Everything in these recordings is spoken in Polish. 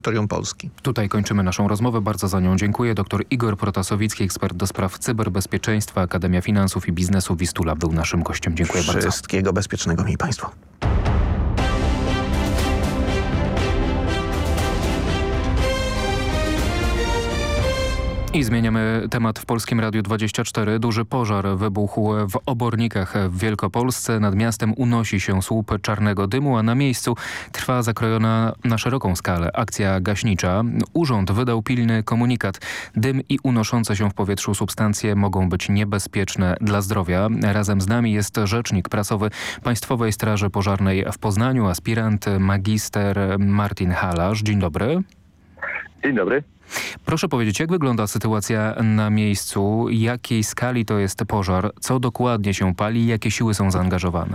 terytorium Polski. Tutaj kończymy naszą rozmowę. Bardzo za nią dziękuję. Dr Igor Protasowicki, ekspert do spraw cyberbezpieczeństwa, Akademia Finansów i Biznesu Wistula, był naszym gościem. Dziękuję bardzo. Wszystkiego bezpiecznego mi państwu. I zmieniamy temat w Polskim Radiu 24. Duży pożar wybuchł w Obornikach w Wielkopolsce. Nad miastem unosi się słup czarnego dymu, a na miejscu trwa zakrojona na szeroką skalę akcja gaśnicza. Urząd wydał pilny komunikat. Dym i unoszące się w powietrzu substancje mogą być niebezpieczne dla zdrowia. Razem z nami jest rzecznik prasowy Państwowej Straży Pożarnej w Poznaniu, aspirant magister Martin Halasz. Dzień dobry. Dzień dobry. Proszę powiedzieć, jak wygląda sytuacja na miejscu, jakiej skali to jest pożar, co dokładnie się pali, jakie siły są zaangażowane?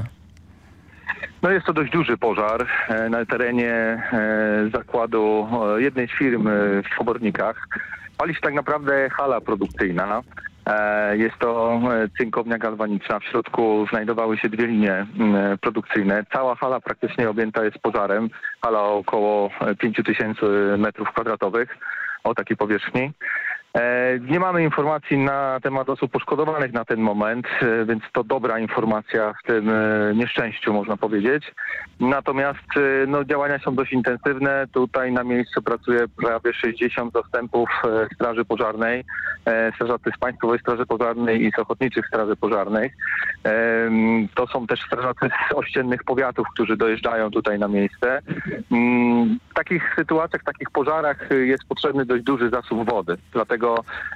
No jest to dość duży pożar na terenie zakładu jednej z firm w Obornikach. Pali się tak naprawdę hala produkcyjna. Jest to cynkownia galwaniczna. W środku znajdowały się dwie linie produkcyjne. Cała hala praktycznie objęta jest pożarem. Hala o około 5000 m2 o takiej powierzchni. Nie mamy informacji na temat osób poszkodowanych na ten moment, więc to dobra informacja w tym nieszczęściu, można powiedzieć. Natomiast działania są dość intensywne. Tutaj na miejscu pracuje prawie 60 zastępów Straży Pożarnej, strażacy z Państwowej Straży Pożarnej i z Ochotniczych Straży Pożarnych. To są też strażacy z ościennych powiatów, którzy dojeżdżają tutaj na miejsce. W takich sytuacjach, w takich pożarach jest potrzebny dość duży zasób wody. Dlatego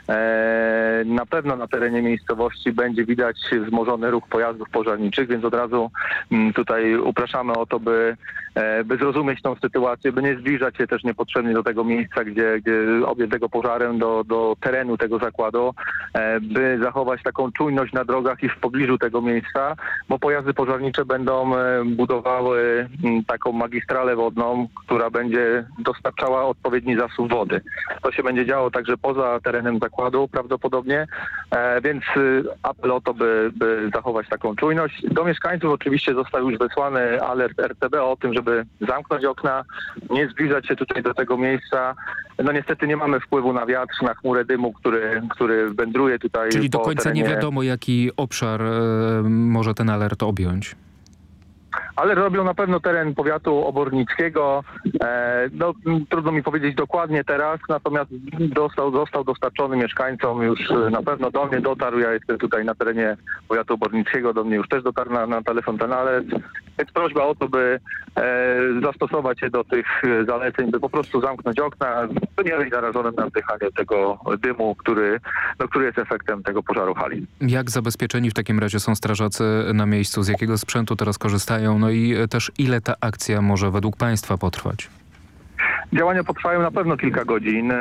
na pewno na terenie miejscowości będzie widać wzmożony ruch pojazdów pożarniczych, więc od razu tutaj upraszamy o to, by zrozumieć tą sytuację, by nie zbliżać się też niepotrzebnie do tego miejsca, gdzie objętego pożarem, do terenu tego zakładu, by zachować taką czujność na drogach i w pobliżu tego miejsca, bo pojazdy pożarnicze będą budowały taką magistralę wodną, która będzie dostarczała odpowiedni zasób wody. To się będzie działo także poza terenem zakładu prawdopodobnie, więc apel o to, by zachować taką czujność. Do mieszkańców oczywiście został już wysłany alert RCB o tym, żeby zamknąć okna, nie zbliżać się tutaj do tego miejsca. No niestety nie mamy wpływu na wiatr, na chmurę dymu, który wędruje tutaj. Czyli do końca terenie. nie wiadomo, jaki obszar może ten alert objąć. Ale robią na pewno teren powiatu obornickiego. Trudno mi powiedzieć dokładnie teraz, natomiast został dostarczony mieszkańcom, już na pewno do mnie dotarł. Ja jestem tutaj na terenie powiatu obornickiego, do mnie już też dotarł na telefon ten alert. Więc prośba o to, by zastosować się do tych zaleceń, by po prostu zamknąć okna, by nie być narażonym na wdychanie tego dymu, który jest efektem tego pożaru hali. Jak zabezpieczeni w takim razie są strażacy na miejscu? Z jakiego sprzętu teraz korzystają? No i też ile ta akcja może według państwa potrwać? Działania potrwają na pewno kilka godzin.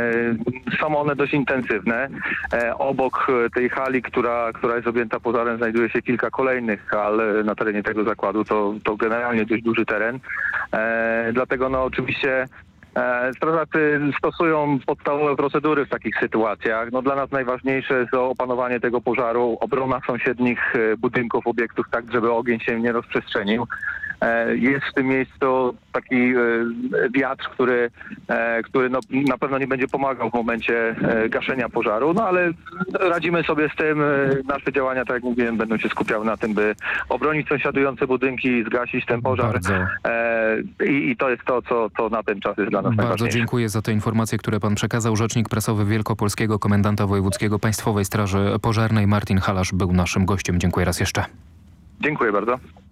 Są one dość intensywne. Obok tej hali, która jest objęta pożarem, znajduje się kilka kolejnych hal na terenie tego zakładu. To generalnie dość duży teren. Dlatego oczywiście strażacy stosują podstawowe procedury w takich sytuacjach. Dla nas najważniejsze jest opanowanie tego pożaru, obrona sąsiednich budynków, obiektów, tak żeby ogień się nie rozprzestrzenił. Jest w tym miejscu taki wiatr, który na pewno nie będzie pomagał w momencie gaszenia pożaru, ale radzimy sobie z tym. Nasze działania, tak jak mówiłem, będą się skupiały na tym, by obronić sąsiadujące budynki, zgasić ten pożar. I to jest to, co na ten czas jest dla nas najważniejsze. Bardzo dziękuję za te informacje, które pan przekazał. Rzecznik prasowy Wielkopolskiego Komendanta Wojewódzkiego Państwowej Straży Pożarnej Martin Halasz był naszym gościem. Dziękuję raz jeszcze. Dziękuję bardzo.